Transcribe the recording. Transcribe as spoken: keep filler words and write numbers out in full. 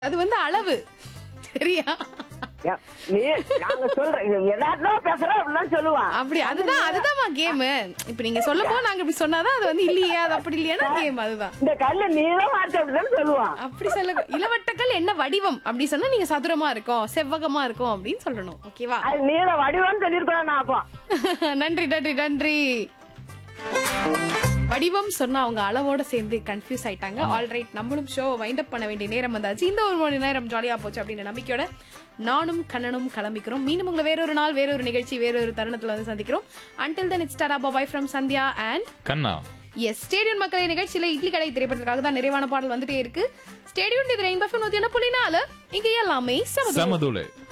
அது வந்து அளவு. சரியா? ஏ, நீ நாங்க சொல்றேன் எல்லாரும் பேசுறோம் அப்படிலாம் சொல்லுவான். அப்படி அதுதான் அதுதான்மா கேம். இப்ப நீங்க சொல்லப்போ நாங்க இப்படி சொன்னாதான் அது வந்து இல்லையா அது அப்படி இல்லையானா கேம் அதுதான். இந்த கல்லு நீளம் வார்த்தை அப்படிதான் சொல்லுவான். அப்படி சொல்ல இளவட்டக்கல் என்ன வடிவம் அப்படி சொன்னா நீங்க சதுரமா இருக்கும் செவ்வகமா இருக்கும் அப்படின்னு சொல்லணும். ஓகேவா? அது நீள வடிவம்னு சொல்லிருக்கோம் நான் அப்போ. நன்றி நன்றி நன்றி. வடிவம் சொன்னா அவங்க அளவோட சேர்ந்து கன்ஃபியூஸ் ஆயிட்டாங்க. ஆல்ரைட், நம்மளும் ஷோ வைண்ட் அப் பண்ண வேண்டிய நேரம் வந்தாச்சு. இந்த ஒரு மணி நேரம் ஜாலியா போச்சு அப்படின்ற நம்பிக்கையோட நானும் கண்ணனும் கிளம்பிக்கிறோம். மீண்டும் உங்களை வேறொரு நாள் வேறொரு நிகழ்ச்சி வேறொரு தருணத்துல வந்து சந்திக்கிறோம். Until then it's Tata bye from Sandhya and Kanna. S, stadium மக்களை நிகழ்ச்சியில இட்லி கடை திரைப்படத்துக்காக தான் நிறைவான பாடல் வந்துட்டே இருக்கு. ஸ்டேடியம் இது ரெயின்போ நூத்தி ஒன்று புள்ளி நாலு. இங்க எல்லாமே சமதூளு. சமதுளு.